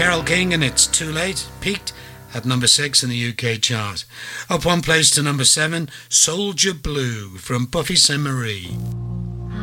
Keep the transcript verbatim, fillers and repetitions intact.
Carole King and It's Too Late peaked at number six in the U K chart. Up one place to number seven, Soldier Blue from Buffy Sainte-Marie.